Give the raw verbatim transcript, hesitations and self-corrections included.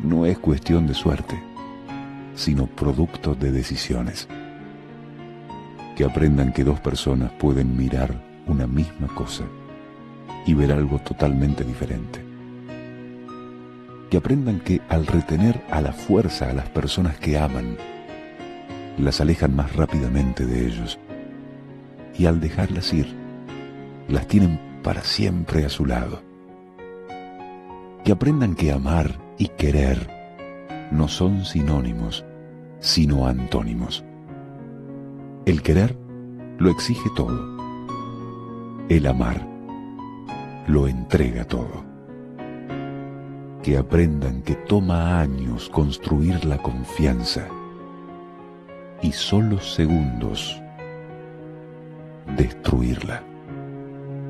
no es cuestión de suerte, sino producto de decisiones. Que aprendan que dos personas pueden mirar una misma cosa y ver algo totalmente diferente. Que aprendan que al retener a la fuerza a las personas que aman, las alejan más rápidamente de ellos, y al dejarlas ir, las tienen para siempre a su lado. Que aprendan que amar y querer no son sinónimos, sino antónimos. El querer lo exige todo. El amar lo entrega todo. Que aprendan que toma años construir la confianza y solo segundos destruirla.